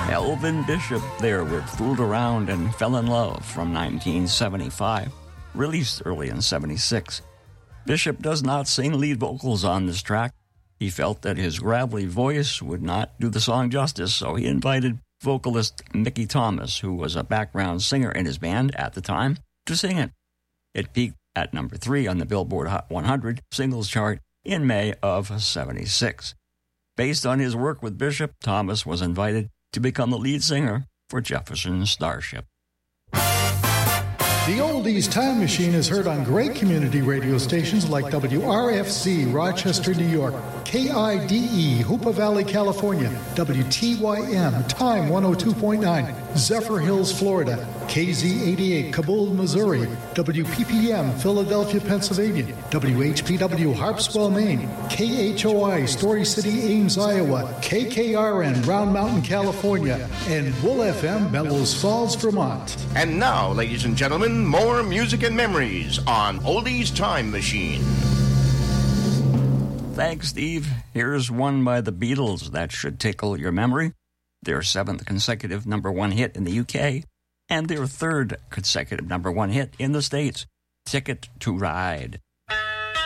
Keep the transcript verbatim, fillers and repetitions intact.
Elvin Bishop there with Fooled Around and Fell in Love from nineteen seventy-five, released early in seventy-six. Bishop does not sing lead vocals on this track. He felt that his gravelly voice would not do the song justice, so he invited vocalist Mickey Thomas, who was a background singer in his band at the time, to sing it. It peaked at number three on the Billboard Hot one hundred singles chart in May of seventy-six. Based on his work with Bishop, Thomas was invited to become the lead singer for Jefferson Starship. The Oldies Time Machine is heard on great community radio stations like W R F C, Rochester, New York, K I D E, Hoopa Valley, California, W T Y M, Time one oh two point nine, Zephyr Hills, Florida, K Z eighty-eight, Kabul, Missouri, W P P M, Philadelphia, Pennsylvania, W H P W, Harpswell, Maine, K H O I, Story City, Ames, Iowa, K K R N, Round Mountain, California, and Wool F M, Bellows Falls, Vermont. And now, ladies and gentlemen, more music and memories on Oldies Time Machine. Thanks, Steve. Here's one by the Beatles that should tickle your memory. Their seventh consecutive number one hit in the U K, and their third consecutive number one hit in the States, Ticket to Ride.